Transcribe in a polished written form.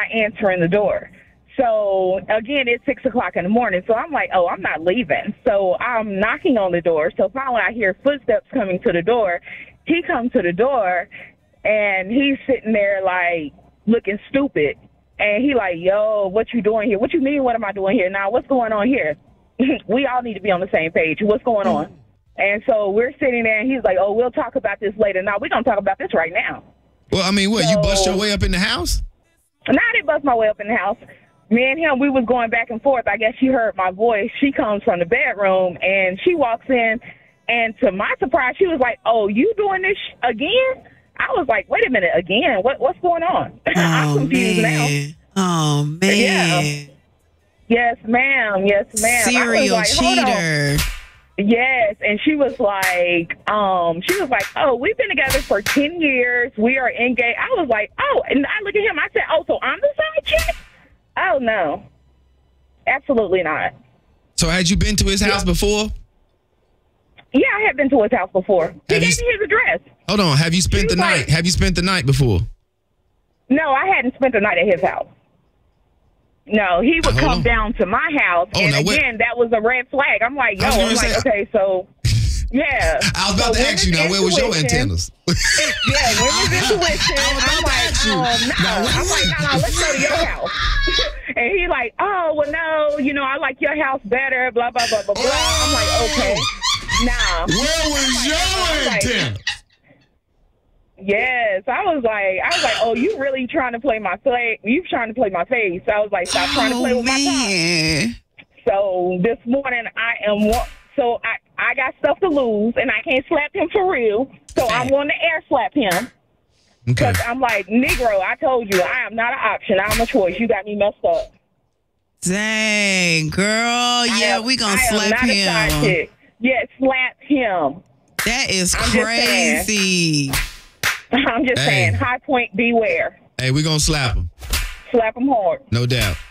not answering the door. So, again, it's 6 o'clock in the morning. So I'm like, oh, I'm not leaving. So I'm knocking on the door. So finally I hear footsteps coming to the door. He comes to the door, and he's sitting there, like, looking stupid. And he like, yo, what you doing here? What you mean, what am I doing here? Now, what's going on here? We all need to be on the same page. What's going on? And so we're sitting there, and he's like, oh, we'll talk about this later. Now, we're going to talk about this right now. Well, I mean, what, you bust your way up in the house? I didn't bust my way up in the house. Me and him, we was going back and forth. I guess she heard my voice. She comes from the bedroom, and she walks in, and to my surprise, she was like, oh, you doing this again? I was like, wait a minute, again? What's going on? I'm confused now. Oh, man. Yeah. Yes, ma'am. Yes, ma'am. Serial like, cheater. Yes, and she was like, oh, we've been together for 10 years. We are engaged. I was like, oh, and I look at him. I said, oh, so I'm the side chick? Oh, no. Absolutely not. So had you been to his house before? Yeah, I had been to his house before. He gave me his address. Hold on. Have you spent the night? Have you spent the night before? No, I hadn't spent the night at his house. No, he would come down to my house, and again, that was a red flag. I'm like, okay, so, yeah. I was about to ask you now, where was your antennas? Yeah, women's intuition. I'm like, no. I'm like, no, let's go to your house. And he like, oh, well, no, I like your house better, blah, blah, blah, blah, blah. I'm like, okay, nah. Where was your antenna? Yes, I was like, oh, you really trying to play my face? You trying to play my face? I was like, stop trying to play with my time. So this morning I got stuff to lose, and I can't slap him for real. So I'm going to air slap him because I'm like, Negro, I told you I am not an option. I'm a choice. You got me messed up. Dang, girl. Yeah, we gonna slap him. Yeah, slap him. That is crazy. I'm just saying, High Point, beware. Hey, we gonna slap him. Slap him hard. No doubt.